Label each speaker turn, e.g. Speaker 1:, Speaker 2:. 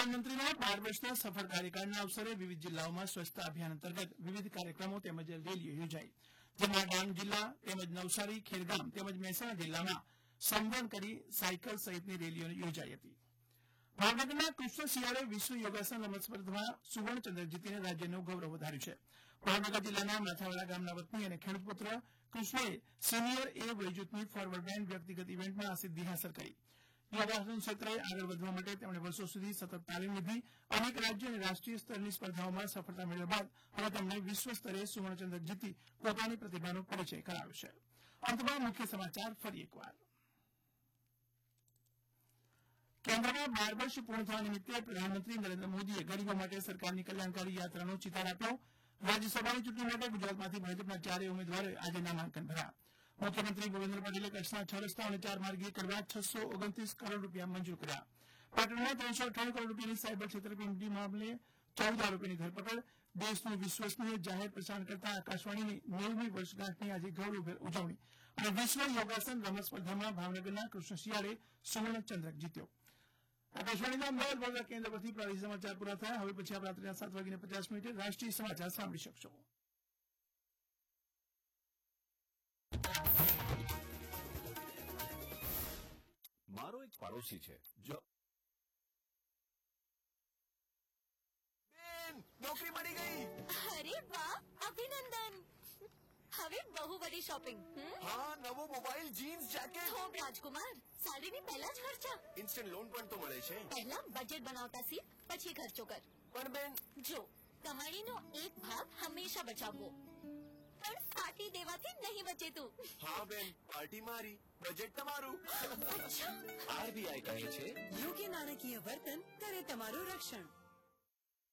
Speaker 1: પ્રધાનમંત્રીના 12 વર્ષના સફળ કાર્યકાળના અવસરે વિવિધ જિલ્લાઓમાં સ્વચ્છતા અભિયાન અંતર્ગત વિવિધ કાર્યક્રમો તેમજ રેલીઓ યોજાઈ, જેમાં ડાંગ જિલ્લા તેમજ નવસારી, ખેરગામ તેમજ મહેસાણા જિલ્લામાં સંબોધન કરી સાયકલ સહિતની રેલીઓ યોજાઈ હતી. ભાવનગરના કૃષ્ણ શિયાળે વિશ્વ યોગાસન રમત સ્પર્ધામાં સુવર્ણ ચંદ્રક જીતીને રાજ્યનું ગૌરવ વધાર્યું છે. ભાવનગર જિલ્લાના માથાવાડા ગામના વતની અને ખેડૂત પુત્ર કૃષ્ણએ સિનિયર એ વયજૂથની ફોરવર્ડ બેન્ડ વ્યક્તિગત ઇવેન્ટમાં આ સિદ્ધિ હાંસલ કરી. યોગાસન ક્ષેત્રે આગળ વધવા માટે તેમણે વર્ષો સુધી સતત તાલીમ લીધી. અનેક રાજ્ય અને રાષ્ટ્રીય સ્તરની સ્પર્ધાઓમાં સફળતા મેળવ્યા બાદ હવે તેમણે વિશ્વ સ્તરે સુવર્ણચંદ્રક જીતી પોતાની પ્રતિભાનો પરિચય કરાવ્યો છે. અંતમાં મુખ્ય સમાચાર ફરી એકવાર. કેન્દ્રમાં 12 વર્ષ પૂર્ણ થવા નિમિત્તે પ્રધાનમંત્રી નરેન્દ્ર મોદીએ ગરીબો માટે સરકારની કલ્યાણકારી યાત્રાનો ચિતાર આપ્યો. રાજ્યસભાની ચૂંટણી માટે ગુજરાતમાંથી ભાજપના 4 ઉમેદવારોએ આજે નામાંકન ભર્યા. મુખ્યમંત્રી ભૂપેન્દ્ર પટેલે કચ્છના 6 રસ્તા અને 4 માર્ગીય કરવા 629 કરોડ રૂપિયા મંજૂર કર્યા. પાટણમાં 358 કરોડ રૂપિયાની સાયબર છેતરપિંડી મામલે 14 આરોપીની ધરપકડ. દેશનું વિશ્વસનીય જાહેર પ્રસારણ કરતા આકાશવાણીની 90મી વર્ષગાંઠની આજે ગૌરવભેર ઉજવણી અને વિશ્વ યોગાસન રમત સ્પર્ધામાં ભાવનગરના કૃષ્ણ શિયાળે સુવર્ણ ચંદ્રક જીત્યો. આકાશવાણીના અમદાવાદ વડોદરા કેન્દ્ર પરથી પ્રાદેશિક સમાચાર પૂરા થયા. હવે પછી આપ રાત્રિના 7:50 રાષ્ટ્રીય સમાચાર સાંભળી શકશો.
Speaker 2: મારો એક પાડોશી છે જો બેન નોકરી મળી ગઈ.
Speaker 3: અરે વાહ, અભિનંદન. હવે બહુ બધી શોપિંગ.
Speaker 2: હા, નવો મોબાઈલ, જીન્સ, જેકેટ.
Speaker 3: હો રાજકુમાર, સાડીની પહેલા જ ખર્ચા.
Speaker 2: ઇન્સ્ટન્ટ લોન પણ તો મળે છે.
Speaker 3: પહેલા બજેટ બનાવતા શીખ, પછી ખર્ચો કર.
Speaker 2: પણ બેન
Speaker 3: જો કમાણીનો એક ભાગ હંમેશા બચાવવો, પણ ફાટી દેવાથી નહીં બચે તું.
Speaker 2: હા બેન, પાર્ટી મારી, બજેટ તમારું.
Speaker 3: અચ્છા,
Speaker 2: આરબીઆઈ કહે છે
Speaker 4: યોગ્ય નાણાકીય વર્તન કરે તમારું રક્ષણ.